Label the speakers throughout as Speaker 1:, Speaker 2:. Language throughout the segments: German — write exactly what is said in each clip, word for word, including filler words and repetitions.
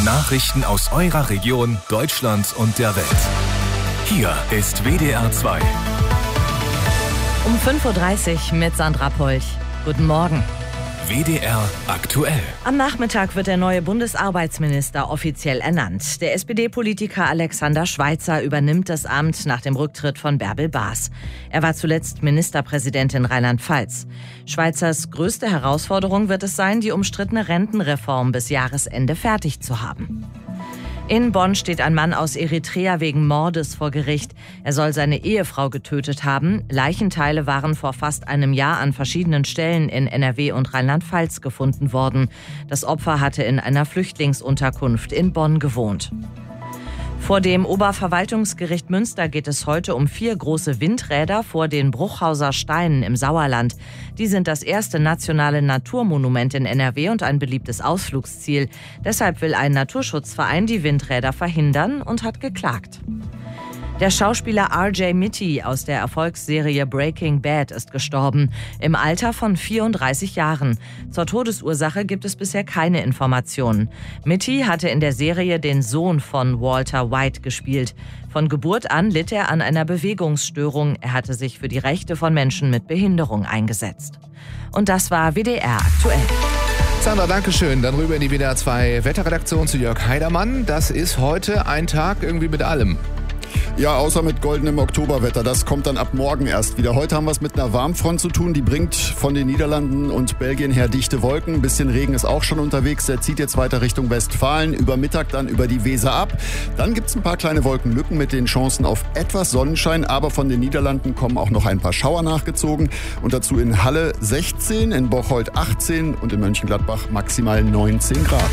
Speaker 1: Nachrichten aus eurer Region, Deutschland und der Welt. Hier ist W D R zwei.
Speaker 2: Um fünf Uhr dreißig mit Sandra Polch. Guten Morgen.
Speaker 1: W D R aktuell.
Speaker 2: Am Nachmittag wird der neue Bundesarbeitsminister offiziell ernannt. Der S P D-Politiker Alexander Schweitzer übernimmt das Amt nach dem Rücktritt von Bärbel Baas. Er war zuletzt Ministerpräsident in Rheinland-Pfalz. Schweitzers größte Herausforderung wird es sein, die umstrittene Rentenreform bis Jahresende fertig zu haben. In Bonn steht ein Mann aus Eritrea wegen Mordes vor Gericht. Er soll seine Ehefrau getötet haben. Leichenteile waren vor fast einem Jahr an verschiedenen Stellen in N R W und Rheinland-Pfalz gefunden worden. Das Opfer hatte in einer Flüchtlingsunterkunft in Bonn gewohnt. Vor dem Oberverwaltungsgericht Münster geht es heute um vier große Windräder vor den Bruchhauser Steinen im Sauerland. Die sind das erste nationale Naturmonument in N R W und ein beliebtes Ausflugsziel. Deshalb will ein Naturschutzverein die Windräder verhindern und hat geklagt. Der Schauspieler R J Mitte aus der Erfolgsserie Breaking Bad ist gestorben, im Alter von vierunddreißig Jahren. Zur Todesursache gibt es bisher keine Informationen. Mitte hatte in der Serie den Sohn von Walter White gespielt. Von Geburt an litt er an einer Bewegungsstörung. Er hatte sich für die Rechte von Menschen mit Behinderung eingesetzt. Und das war W D R aktuell.
Speaker 3: Sandra, danke schön. Dann rüber in die W D R zwei Wetterredaktion zu Jörg Heidermann. Das ist heute ein Tag irgendwie mit allem.
Speaker 4: Ja, außer mit goldenem Oktoberwetter. Das kommt dann ab morgen erst wieder. Heute haben wir es mit einer Warmfront zu tun. Die bringt von den Niederlanden und Belgien her dichte Wolken. Ein bisschen Regen ist auch schon unterwegs. Der zieht jetzt weiter Richtung Westfalen. Über Mittag dann über die Weser ab. Dann gibt es ein paar kleine Wolkenlücken mit den Chancen auf etwas Sonnenschein. Aber von den Niederlanden kommen auch noch ein paar Schauer nachgezogen. Und dazu in Halle sechzehn, in Bocholt achtzehn und in Mönchengladbach maximal neunzehn Grad.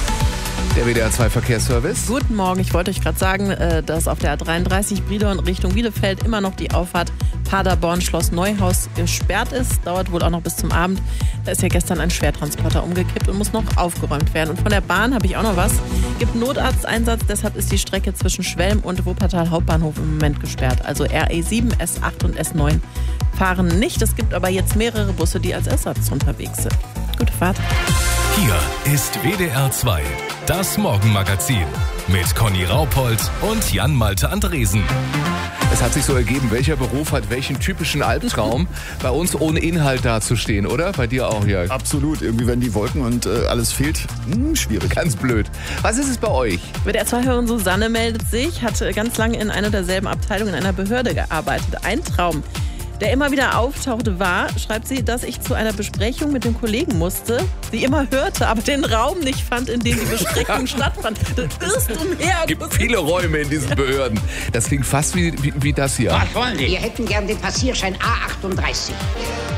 Speaker 3: Der W D R zwei Verkehrsservice.
Speaker 5: Guten Morgen, ich wollte euch gerade sagen, dass auf der A dreiunddreißig Brilon Richtung Bielefeld immer noch die Auffahrt Paderborn-Schloss Neuhaus gesperrt ist. Dauert wohl auch noch bis zum Abend. Da ist ja gestern ein Schwertransporter umgekippt und muss noch aufgeräumt werden. Und von der Bahn habe ich auch noch was. Gibt Notarzteinsatz, deshalb ist die Strecke zwischen Schwelm und Wuppertal Hauptbahnhof im Moment gesperrt. Also R E sieben, S acht und S neun fahren nicht. Es gibt aber jetzt mehrere Busse, die als Ersatz unterwegs sind. Gute Fahrt.
Speaker 1: Hier ist W D R zwei, das Morgenmagazin mit Conny Raupold und Jan-Malte Andresen.
Speaker 3: Es hat sich so ergeben, welcher Beruf hat welchen typischen Albtraum, bei uns ohne Inhalt dazustehen, oder? Bei dir auch, Jörg?
Speaker 4: Absolut. Irgendwie, wenn die Wolken und äh, alles fehlt, hm, schwierig.
Speaker 3: Ganz blöd. Was ist es bei euch?
Speaker 5: W D R zwei-Hörerin Susanne meldet sich, hat ganz lange in einer derselben Abteilung in einer Behörde gearbeitet. Ein Traum, der immer wieder auftauchte, war, schreibt sie, dass ich zu einer Besprechung mit dem Kollegen musste, sie immer hörte, aber den Raum nicht fand, in dem die Besprechung stattfand. Das irrst umher.
Speaker 3: Es gibt viele Räume in diesen Behörden. Das klingt fast wie, wie, wie das hier.
Speaker 6: Was wollen die? Wir hätten gern den Passierschein A achtunddreißig.